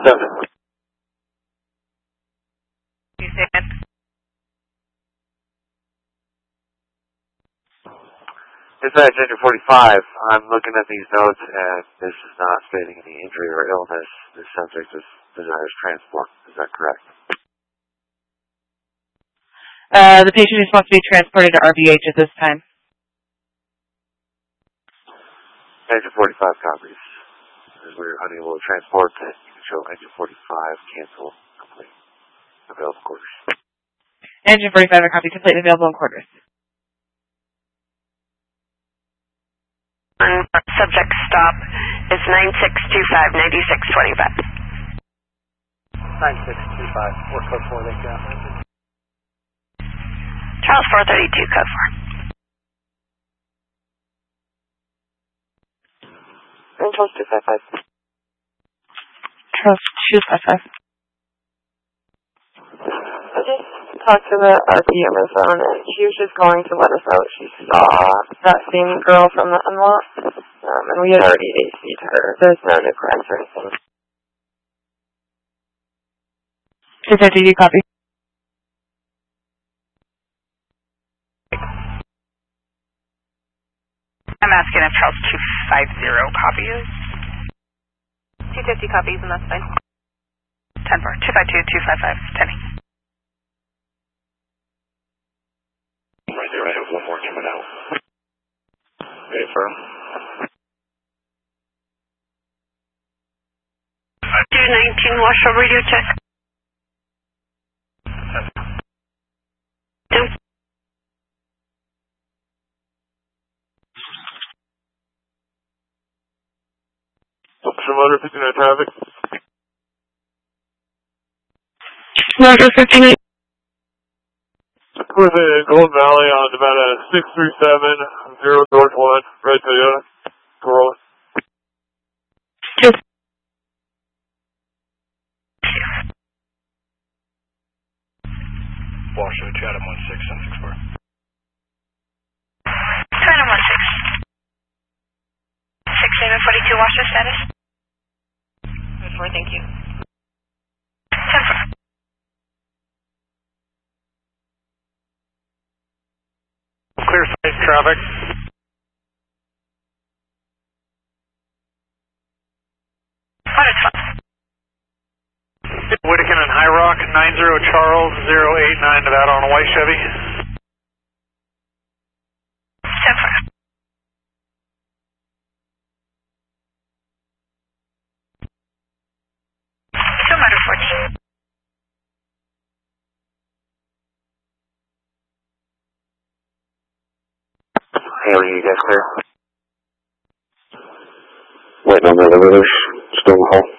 You stand. Dispatch Engine 45, I'm looking at these notes and this is not stating any injury or illness. The subject desires transport. Is that correct? The patient is supposed to be transported to RVH at this time. Engine 45 copies. As we're unable to transport, you can show Engine 45 cancel complete. Available quarters. Engine 45 a copy completely available in quarters. Subject stop is 9625-9625. 9625. What code 4 they got? Charles 432, code 4. And Charles 255. Charles 255. I just talked to the RP on the phone, and she was just going to let us know that she saw that same girl from the unlock, and we had already AC'd her. There's no new crimes or anything. Did you copy? I'm asking if Charles 250 copies. 250 copies, and that's fine. 10-4. 252-255. 10. Right there, I have one more coming out. Okay, firm. 219, Washoe radio check. Motor 59 traffic. Motor 59. With a Golden Valley on about a 637, 0 George 1, red Toyota, Corolla. Just. Washoe, Chatham 16, 764. Chatham 16. 6742, Washoe status. Good 4, thank you. 10-4. Clear side traffic. What is fine? Whittakin and High Rock, 90 Charles, 089 Nevada on a white Chevy. 10-4. Motor 14. Haley, you guys clear? Waiting on the elevators. Still in the hall.